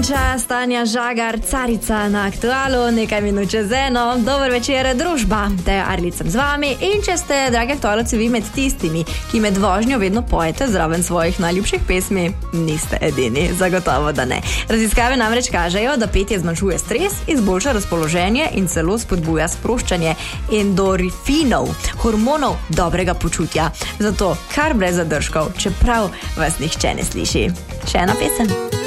čas, Tanja Žagar, carica na Aktualu, nekaj minut čez eno. Dober večer, družba, te Arlica z vami. In če ste, dragi aktualci, vi med tistimi, ki med vožnjo vedno pojete zraven svojih najljubših pesmi, niste edini, zagotovo da ne. Raziskave namreč kažejo, da petje zmanjšuje stres, izboljša razpoloženje in celo spodbuja sproščanje endorfinov, hormonov dobrega počutja. Zato kar brez zadržkov, čeprav vas nihče ne sliši. Še ena pesem.